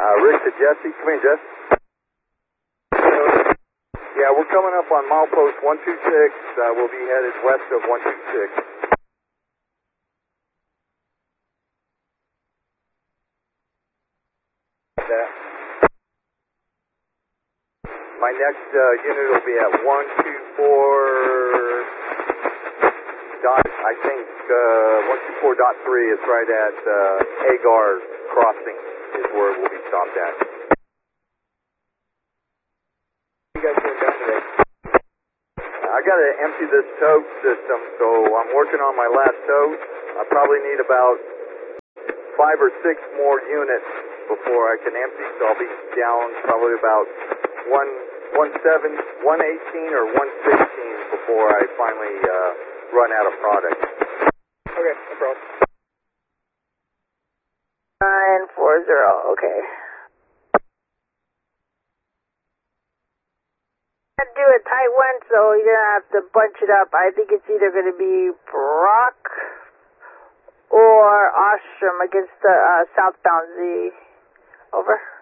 Rick to Jesse. Come in, Jesse. Yeah, we're coming up on milepost 126. We'll be headed west of 126. My next unit will be at 124 dot, I think 124.3 is right at Agar Crossing is where we'll be stopped at. What are you guys doing down today? I got to empty this tote system, so I'm working on my last tote. I probably need about 5 or 6 more units before I can empty, so I'll be down probably about 118 or 116 before I finally run out of product. Okay, no problem. 940, okay. Do a tight one, so you're going to have to bunch it up. I think it's either going to be Brock or Ostrom against the southbound Z. Over.